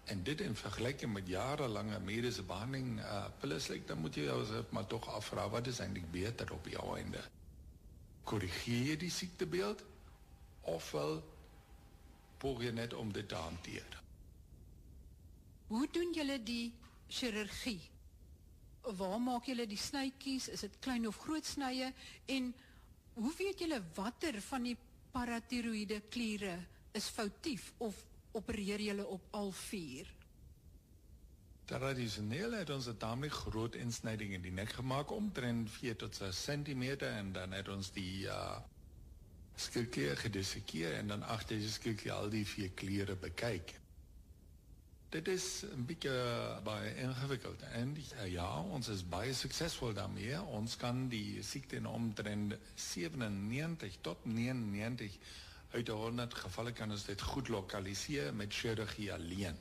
En dit in vergelijking met jarenlange medische behandeling, pillen, dan moet je jezelf maar toch afvragen, wat is eigenlijk beter op jouw einde? Corrigeer je die ziektebeeld, ofwel poog je net om dit te hanteren? Hoe doen jullie die chirurgie? Waar maak jullie die snytjies? Is het klein of groot snye? En hoe weet jullie watter van die paratiroïde kliere is foutief of opereer jullie op al 4? Traditioneel het ons 'n tamelik groot insnyding in die nek gemaak, omtrent 4 tot 6 centimeter, en dan het ons die skilklier gedissekeer en dan agter die skilklier al die 4 kliere bekyk. Dit is 'n bietjie baie ingewikkeld en ja, ons is baie suksesvol daarmee. Ons kan die siekte in omtrent 97 tot 99 uit 100 gevalle kan ons dit goed lokaliseer met chirurgie alleen.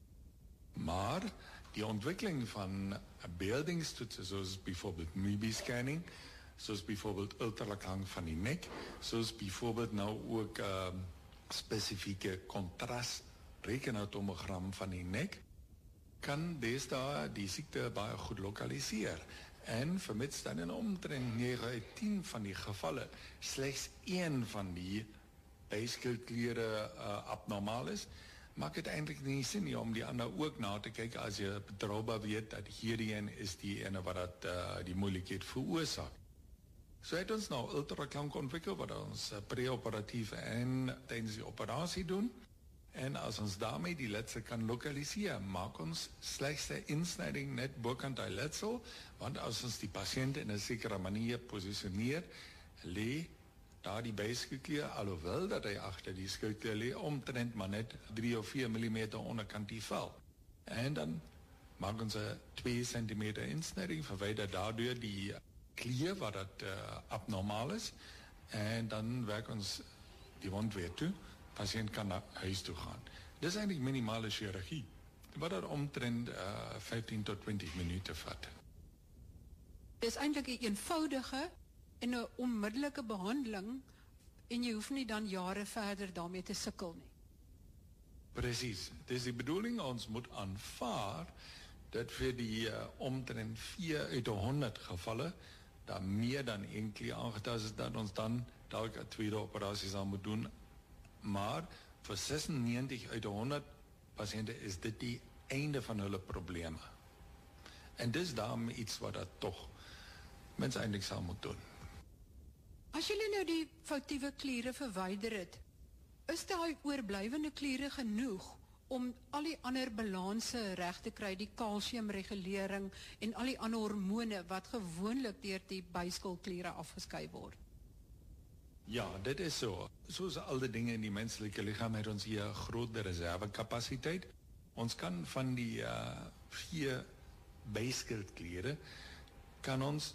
Maar die ontwikkeling van beeldingstoetsen, zoals bijvoorbeeld MIBI-scanning, zoals bijvoorbeeld ultralang van die nek, zoals bijvoorbeeld nou ook specifieke contrastrekenautomogram van die nek, kan deesdae die ziekte baie goed lokaliseren. En vermits dan in omtrent 9 uit 10 van die gevallen slechts 1 van die bijskildkliere abnormaal is, maakt het eindelijk niet zin om die ander ook na te kijken als je betrouwbaar weet dat hierin is die ene wat die moeilijkheid veroorzaakt. Zo heeft ons nou ultraklank ontwikkeld wat ons pre-operatief en tijdens die operatie doen. En als ons daarmee die letsel kan lokaliseren, maakt ons slechts de insnijding net bokant die letsel, want als ons die patiënt in een zekere manier positioneert, lee daar die bijskildklier, alhoewel dat hij achter die skildklier lee, omtrent maar net 3 of 4 millimeter onderkant die vel. En dan maken ons 2 centimeter insnijding, verwijdert daardoor die klier wat dat abnormaal is, en dan werkt ons die wond weer toe. De patiënt kan naar huis toe gaan. Dit is eigenlijk minimale chirurgie, wat dat omtrent 15 tot 20 minuten vat. Dit is eigenlijk een eenvoudige en 'n onmiddellike behandeling en jy hoef nie dan jare verder daarmee te sukkel nie. Precies. Het is de bedoeling, ons moet aanvaar dat voor die omtrent 4 uit 100 gevallen, daar meer dan 1 klier aangetast is, dat ons dan dadelijk een tweede operatie zal moeten doen. Maar voor 96 uit 100 patiënten is dit die einde van hun problemen. En dus daarom iets wat dat toch mensen eindelijk zal moeten doen. As julle nou die foutiewe kliere verwyder het, is daai oorblywende kliere genoeg om al die ander balanse reg te kry, die kalsiumregulering en al die ander hormone wat gewoonlik deur die byskildkliere afgeskei word? Ja, dit is zo. Zoals al die dingen in die menselijke lichaam heeft ons hier grote reservecapaciteit. Ons kan van die 4 bijskildklieren kan ons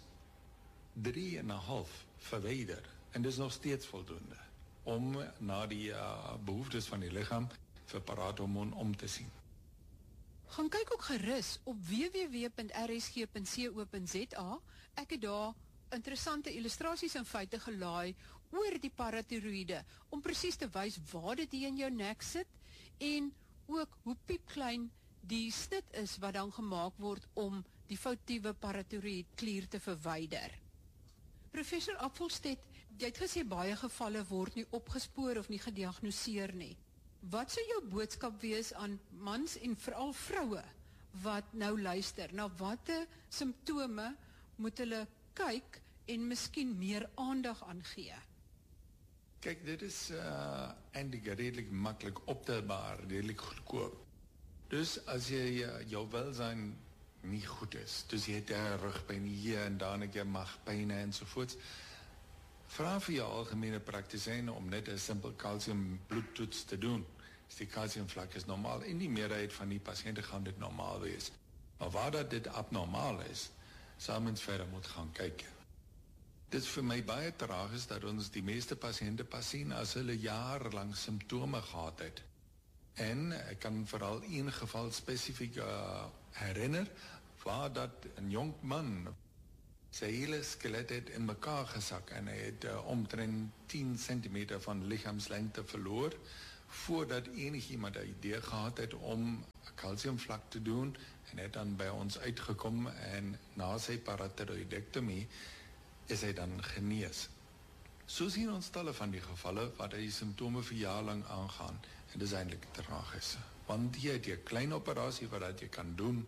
3,5 verwijderen. En dat is nog steeds voldoende om naar die behoeftes van die lichaam voor paraathormoon om te zien. Gaan kyk ook gerus op www.rsg.co.za. Ek het daar interessante illustrasies en feite gelaai oor die paratiroïde, om precies te wys waar dit in jou nek sit, en ook hoe piepklein die snit is wat dan gemaak word om die foutiewe paratiroïde klier te verwyder. Professor Apfelstedt, jy het gesê baie gevalle word nie opgespoor of nie gediagnoseer nie. Wat sou jou boodskap wees aan mans en veral vroue wat nou luister, na watte simptome moet hulle kyk en miskien meer aandag aan gee? Kijk, dit is eindelijk redelijk makkelijk optelbaar, redelijk goedkoop. Dus als je jouw welzijn niet goed is, dus je hebt rugpijn hier en daar een keer maagpijn enzovoorts, vraag voor je algemene praktizijn om net een simpel calciumbloedtoets te doen. Dus die calciumvlak is normaal. In die meerderheid van die patiënten gaan dit normaal wees. Maar waar dat dit abnormaal is, zal men verder moet gaan kijken. Dit is voor mij baie tragisch dat ons die meeste patiënten pas zien als hulle jarenlang symptomen gehad het. En ik kan vooral één geval specifiek herinner, waar dat een jong man zijn hele skelet het in elkaar gezakt en hij het omtrent 10 centimeter van lichaamslengte verloor voordat enigiemand 'n idee gehad het om 'n kalsiumvlak te doen en het dan by ons uitgekom en na sy paratiroïdektomie is hy dan genees. So sien ons talle van die gevalle waar die simptome vir jaar lank aangaan en dis eintlik tragies. Want jy het 'n klein operasie wat jy kan doen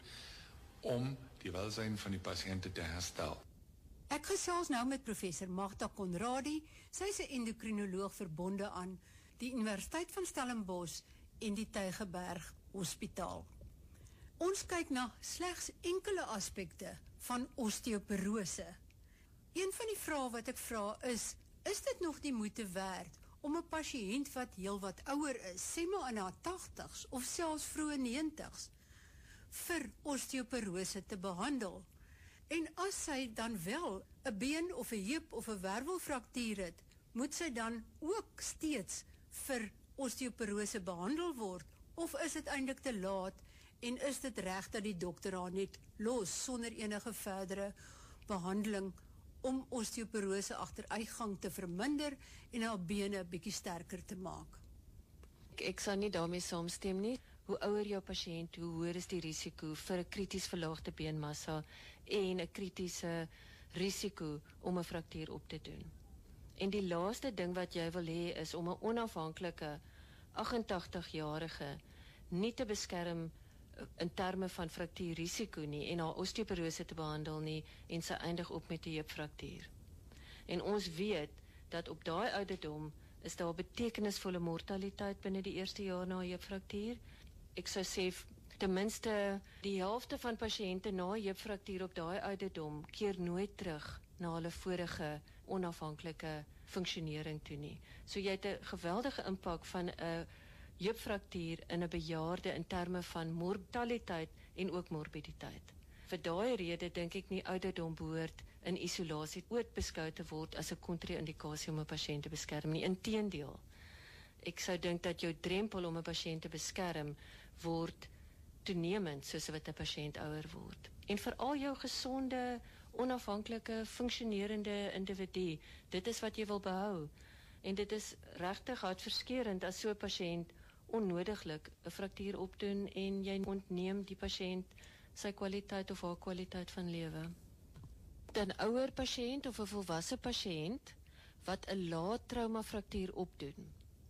om die welsyn van die pasiënte te herstel. Ek gesels nou met professor Magda Conradie. Sy is 'n endokrinoloog verbonde aan die Universiteit van Stellenbosch en die Tygerberg Hospitaal. Ons kyk na slegs enkele aspekte van osteoporose. Een van die vrae wat ek vra is dit nog die moeite werd om 'n pasiënt wat heel wat ouer is, sê maar in haar 80s of selfs vroeë 90s, vir osteoporose te behandel? En as sy dan wel 'n been of 'n heup of 'n wervelfraktuur het, moet sy dan ook steeds vir osteoporose behandel word? Of is dit eintlik te laat en is dit reg dat die dokter haar net los sonder enige verdere behandeling om osteoporose agteruitgang te verminder en haar bene 'n bietjie sterker te maak? Ek sal nie daarmee saamstem nie. Hoe ouer jou pasiënt, hoe hoër is die risiko vir 'n krities verlaagde beenmassa en 'n kritiese risiko om 'n fraktuur op te doen. En die laaste ding wat jy wil hê is om 'n onafhanklike 88-jarige nie te beskerm in terme van fraktuurrisiko nie en haar osteoporose te behandel nie en sy eindig op met 'n heupfraktuur. En ons weet dat op daai ouderdom is daar betekenisvolle mortaliteit binne die eerste jaar na 'n heupfraktuur. Ek sou sê ten minste die helfte van pasiënte na 'n heupfraktuur op daai ouderdom keer nooit terug na hulle vorige onafhanklike funksionering toe nie. So jy het 'n geweldige impak van 'n heupfraktuur in 'n bejaarde in terme van mortaliteit en ook morbiditeit. Vir daai rede dink ek nie ouderdom behoort in isolasie ooit beskou te word as 'n kontra-indikasie om 'n pasiënt te beskerm nie. Inteendeel, ek sou dink dat jou drempel om 'n pasiënt te beskerm word toenemend soos wat 'n pasiënt ouer word. En vir al jou gesonde, onafhanklike, funksionerende individu, dit is wat jy wil behou. En dit is regtig hartverskeurend as so 'n pasiënt onnodiglik 'n fraktuur opdoen en jy ontneem die pasiënt sy kwaliteit of haar kwaliteit van lewe. 'n Ouer pasiënt of 'n volwasse pasiënt wat 'n lae trauma fraktuur opdoen,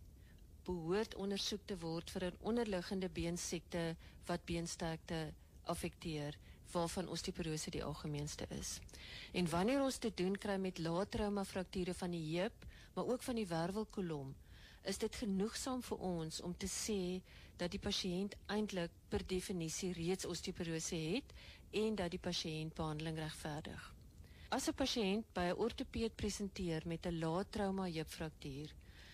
behoort ondersoek te word vir 'n onderliggende beensiekte wat beensterkte affekteer, waarvan osteoporose die algemeenste is. En wanneer ons te doen kry met lae trauma frakture van die heup, maar ook van die wervelkolom, is dit genoegsaam vir ons om te sê dat die pasiënt eintlik per definisie reeds osteoporose het en dat die pasiënt behandeling regverdig. As 'n pasiënt by 'n ortopeed presenteer met 'n lae trauma heupfraktuur,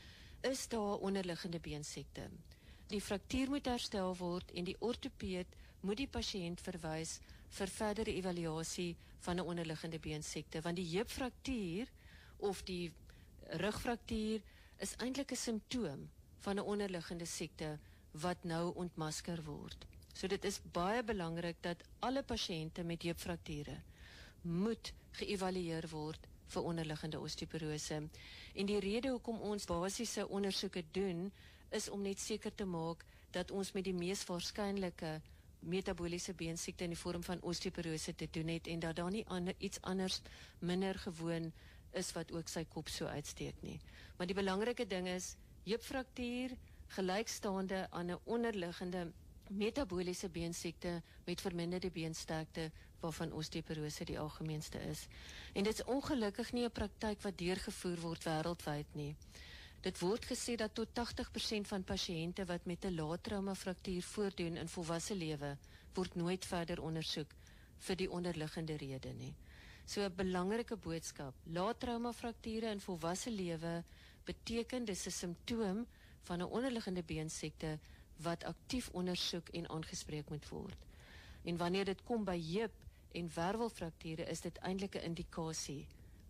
is daar onderliggende beensiekte. Die fraktuur moet herstel word en die ortopeed moet die pasiënt verwys vir verdere evaluasie van 'n onderliggende beensiekte, want die heupfraktuur of die rugfraktuur is eintlik 'n simptoom van 'n onderliggende siekte wat nou ontmasker word. So dit is baie belangrik dat alle pasiënte met heupfrakture moet geëvalueer word vir onderliggende osteoporose. En die rede hoekom ons basiese ondersoeke doen, is om net seker te maak dat ons met die mees waarskynlike metaboliese beensiekte in die vorm van osteoporose te doen het en dat daar nie iets anders minder gewoon is wat ook sy kop so uitsteek nie. Maar die belangrike ding is, heupfraktuur gelykstaande aan 'n onderliggende metaboliese beensiekte met verminderde beensterkte waarvan osteoporose die algemeenste is. En dit is ongelukkig nie 'n praktyk wat deurgevoer word wêreldwyd nie. Dit word gesê dat tot 80% van pasiënte wat met 'n lae trauma fraktuur voordoen in volwasse lewe, word nooit verder ondersoek vir die onderliggende rede nie. So 'n belangrike boodskap, lae trauma frakture in volwasse lewe beteken dis 'n simptoom van 'n onderliggende beensiekte wat aktief ondersoek en aangespreek moet word. En wanneer dit kom by heup en wervelfrakture, is dit eintlik 'n indikasie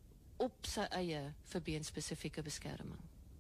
op sy eie vir beenspesifieke beskerming.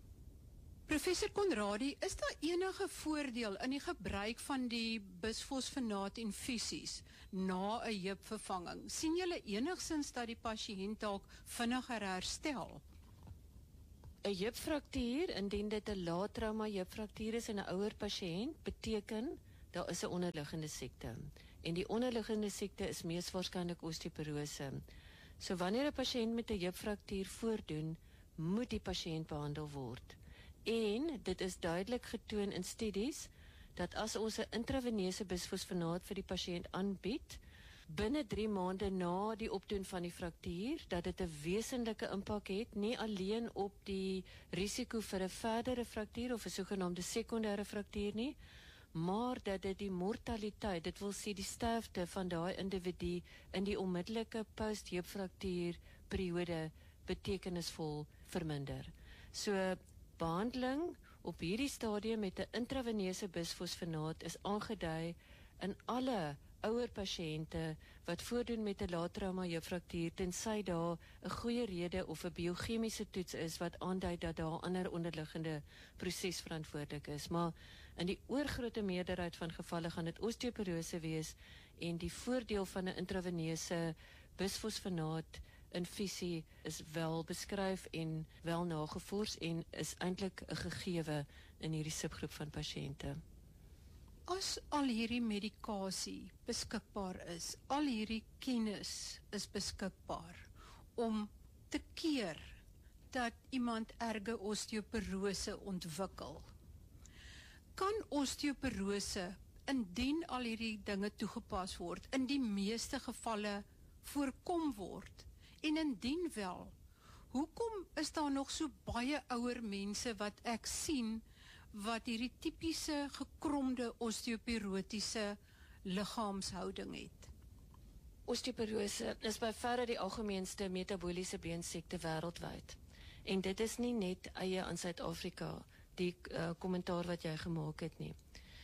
Professor Conradie, is daar enige voordeel in die gebruik van die bisfosfonaat infusies na 'n heupvervanging? Sien julle enigsins dat die pasiënt dalk vinniger herstel? 'n heupfraktuur, indien dit 'n lae trauma heupfraktuur is in 'n ouer pasiënt, beteken daar is 'n onderliggende siekte. En die onderliggende siekte is mees waarskynlik osteoporose. So wanneer 'n pasiënt met 'n heupfraktuur voordoen, moet die pasiënt behandel word. En dit is duidelik getoon in studies dat as ons 'n intraveneuse bisfosfonaat vir die pasiënt aanbied, binne 3 maande na die opdoen van die fraktuur, dat dit 'n wesenlike impak het, nie alleen op die risiko vir 'n verdere fraktuur of 'n sogenaamde sekondêre fraktuur nie, maar dat dit die mortaliteit, dit wil sê die sterfte van daai individu in die onmiddellike post-heupfraktuur periode betekenisvol verminder. So behandeling op hierdie stadium met 'n intraveneuse bisfosfonaat is aangedui in alle ouer pasiënte wat voordoen met 'n lae trauma heupfraktuur, tensy daar 'n goeie rede of 'n biochemiese toets is wat aandui dat daar 'n ander onderliggende proses verantwoordelik is. Maar in die oorgrootste meerderheid van gevalle gaan dit osteoporose wees, en die voordeel van 'n intraveneuse bisfosfonaat infusie is wel beskryf en wel nagevors en is eintlik 'n gegewe in hierdie subgroep van pasiënte. As al hierdie medikasie beskikbaar is, al hierdie kennis is beskikbaar om te keer dat iemand erge osteoporose ontwikkel, kan osteoporose, indien al hierdie dinge toegepas word, in die meeste gevalle voorkom word? En indien wel, hoekom is daar nog so baie ouer mense wat ek sien, wat hierdie tipiese gekromde osteoporotiese liggaamshouding het? Osteoporose is by verre die algemeenste metaboliese beensiekte wêreldwyd. En dit is nie net eie aan Suid-Afrika, die kommentaar wat jy gemaak het nie.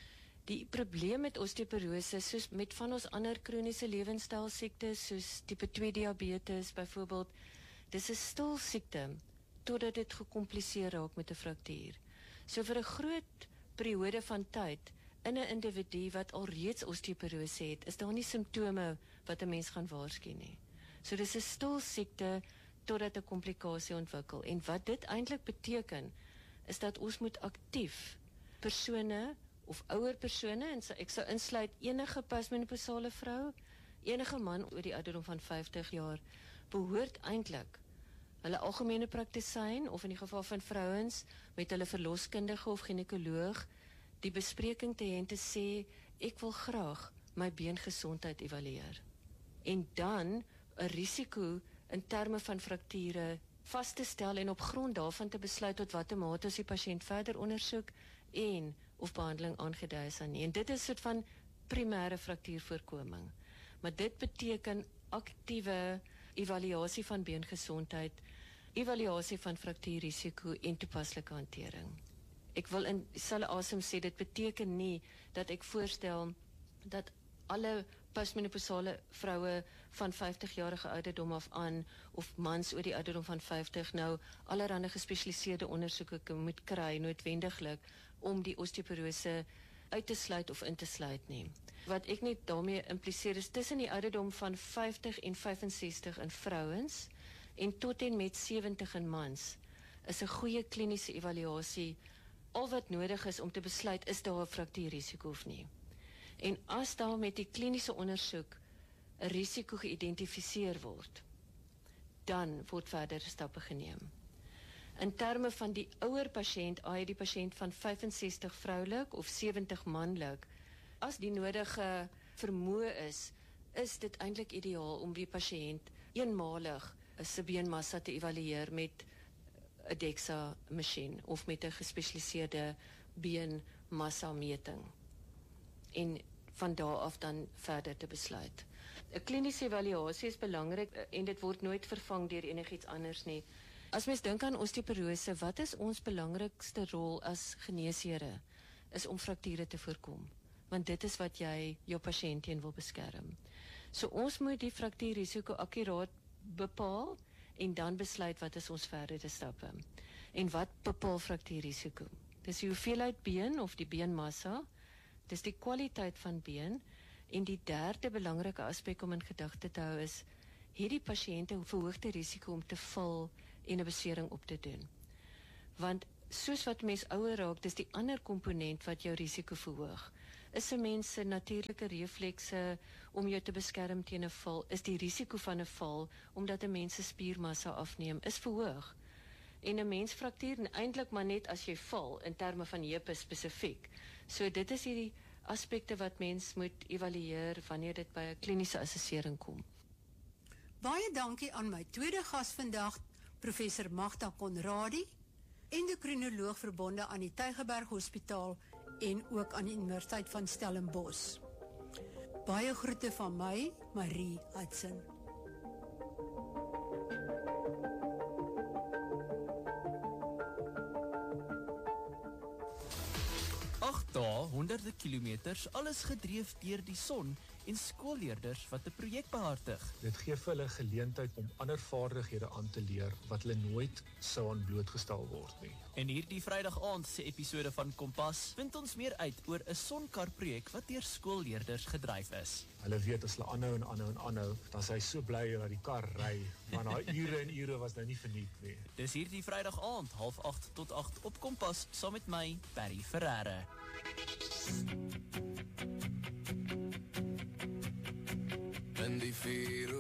Die probleem met osteoporose, soos met van ons ander kroniese lewenstylsiektes, soos tipe 2 diabetes byvoorbeeld, dis 'n stil siekte totdat dit gekompliseer raak met 'n fraktuur. So vir 'n groot periode van tyd in 'n individu wat alreeds osteoporose het, is daar nie simptome wat 'n mens gaan waarsku nie. So dis 'n stil siekte totdat 'n komplikasie ontwikkel. En wat dit eintlik beteken, is dat ons moet aktief persone of ouer persone, en ek sou insluit enige postmenopausale vrou, enige man oor die ouderdom van 50 jaar, behoort eintlik hulle algemene praktisyn, of in die geval van vrouens, met hulle verloskundige of ginekoloog, die bespreking te hê en te sê, ek wil graag my beengesondheid evalueer. En dan 'n risiko in terme van frakture vas te stel en op grond daarvan te besluit tot watter mate ons die pasiënt verder ondersoek en of behandeling aangedui is aan nie. En dit is 'n soort van primêre fraktuurvoorkoming. Maar dit beteken aktiewe evaluasie van beengesondheid, evaluasie van fraktuurrisiko en toepaslike hantering. Ek wil in dieselfde asem sê, dit beteken nie dat ek voorstel dat alle postmenopausale vroue van 50-jarige ouderdom af aan, of mans oor die ouderdom van 50 nou allerhande gespesialiseerde ondersoeke moet kry noodwendiglik om die osteoporose uit te sluit of in te sluit nie. Wat ek net daarmee impliseer is tussen die ouderdom van 50 en 65 in vrouens en tot en met 70 in mans is 'n goeie kliniese evaluasie al wat nodig is om te besluit is daar 'n fraktuurrisiko of nie. En as daar met die kliniese ondersoek 'n risiko geïdentifiseer word, dan word verdere stappe geneem. In terme van die ouer pasiënt, die pasiënt van 65 vroulik of 70 manlik, as die nodige vermoë is dit eintlik ideaal om die pasiënt eenmalig sy beenmassa te evalueer met 'n DEXA masjien of met 'n gespesialiseerde beenmassa meting. En van daar af dan verder te besluit. 'n Kliniese evaluasie is belangrik en dit word nooit vervang deur enigiets anders nie. As mens dink aan osteoporose, wat is ons belangrikste rol as geneesere? Is om frakture te voorkom. Want dit is wat jy jou pasiënt teen wil beskerm. So ons moet die fraktuurrisiko akkuraat bepaal en dan besluit wat is ons verdere stappe. En wat bepaal fraktuurrisiko? Dis die hoeveelheid been of die beenmassa, dis die kwaliteit van been, en die derde belangrike aspek om in gedagte te hou is, hierdie pasiënte verhoogde risiko om te val en 'n besering op te doen. Want soos wat mens ouer raak, dis die ander komponent wat jou risiko verhoog. Is 'n mens se natuurlike reflekse om jou te beskerm teen 'n val, is die risiko van 'n val, omdat 'n mens se spiermassa afneem, is verhoog. En 'n mens fraktuur eintlik maar net as jy val, in terme van heupe spesifiek. So dit is hierdie aspekte wat mens moet evalueer wanneer dit by 'n kliniese assessering kom. Baie dankie aan my tweede gas vandag, professor Magda Conradie, endokrinoloog verbonde aan die Tygerberg Hospitaal en ook aan die Universiteit van Stellenbosch. Baie groete van my, Marie Hudson. 8 dae, honderde kilometers, alles gedreef deur die son en skoolleerders wat 'n projek behartig. Dit gee vir hulle geleentheid om ander vaardighede aan te leer wat hulle nooit sou aan blootgestel word nie. En hierdie Vrydag aand se episode van Kompas vind ons meer uit oor 'n sonkar projek wat deur skoolleerders gedryf is. Hulle weet as hulle aanhou, dan is hy so bly dat die kar ry, want daai ure en ure was nou nie verniet nie. Dis hierdie Vrydag aand, 7:30 tot 8 op Kompas, saam met my, Barry Ferreira. En die vuur